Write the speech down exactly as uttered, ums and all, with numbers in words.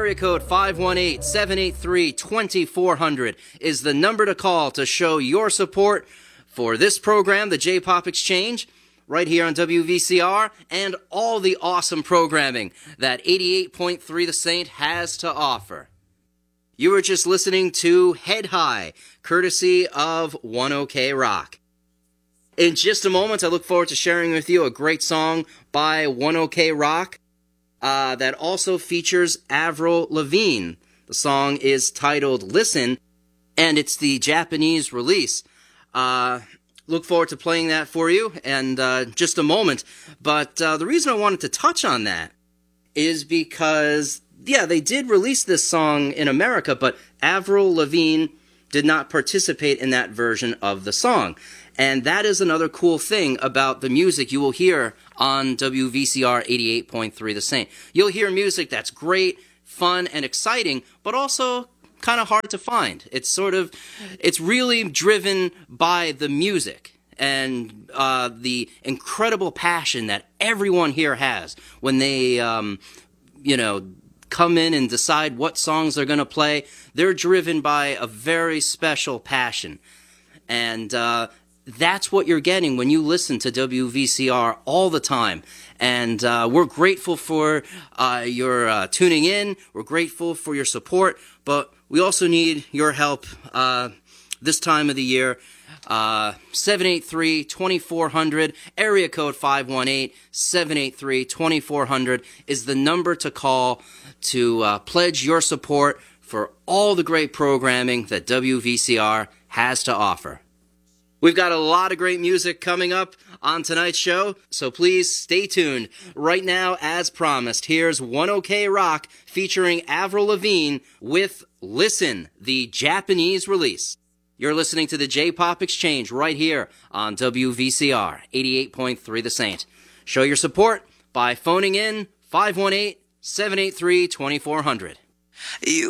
Area code five one eight, seven eight three, two four zero zero is the number to call to show your support for this program, the J-Pop Exchange, right here on W V C R, and all the awesome programming that eighty-eight point three The Saint has to offer. You were just listening to Head High, courtesy of one OK Rock. In just a moment, I look forward to sharing with you a great song by one OK Rock uh, that also features Avril Lavigne. The song is titled Listen, and it's the Japanese release. Uh, look forward to playing that for you in uh, just a moment. But uh, the reason I wanted to touch on that is because, yeah, they did release this song in America, but Avril Lavigne did not participate in that version of the song. And that is another cool thing about the music you will hear on W V C R eighty-eight point three The Saint. You'll hear music that's great, fun, and exciting, but also kind of hard to find. It's sort of, it's really driven by the music and uh, the incredible passion that everyone here has when they, um, you know, come in and decide what songs they're going to play. They're driven by a very special passion. And uh, that's what you're getting when you listen to W V C R all the time. And uh, we're grateful for uh, your uh, tuning in. We're grateful for your support. But we also need your help uh, this time of the year. Uh, seven eight three, two four zero zero, area code five one eight, seven eight three, two four zero zero is the number to call to uh, pledge your support for all the great programming that W V C R has to offer. We've got a lot of great music coming up on tonight's show, so please stay tuned. Right now, as promised, here's one OK Rock featuring Avril Lavigne with Listen, the Japanese release. You're listening to the J-Pop Exchange right here on W V C R eighty-eight point three The Saint. Show your support by phoning in five one eight, seven eight three, two four zero zero. You